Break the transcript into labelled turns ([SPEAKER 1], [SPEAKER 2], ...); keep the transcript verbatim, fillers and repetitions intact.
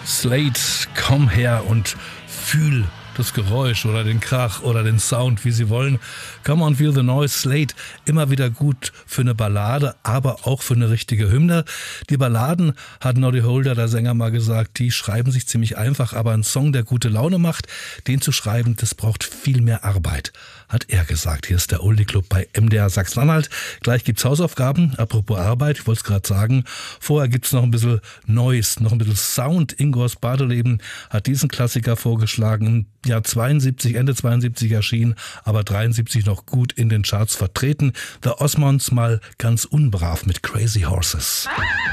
[SPEAKER 1] Slade, komm her und fühl das Geräusch oder den Krach oder den Sound, wie Sie wollen. Come on, feel the noise. Slade, immer wieder gut für eine Ballade, aber auch für eine richtige Hymne. Die Balladen, hat Noddy Holder, der Sänger, mal gesagt, die schreiben sich ziemlich einfach, aber ein Song, der gute Laune macht, den zu schreiben, das braucht viel mehr Arbeit, hat er gesagt. Hier ist der Oldie Club bei M D R Sachsen-Anhalt. Gleich gibt's Hausaufgaben. Apropos Arbeit, ich wollte es gerade sagen. Vorher gibt's noch ein bisschen Noise, noch ein bisschen Sound. Ingors Badeleben hat diesen Klassiker vorgeschlagen. Im Jahr zweiundsiebzig, Ende zweiundsiebzig erschienen, aber dreiundsiebzig noch gut in den Charts vertreten. The Osmonds mal ganz unbrav mit Crazy Horses.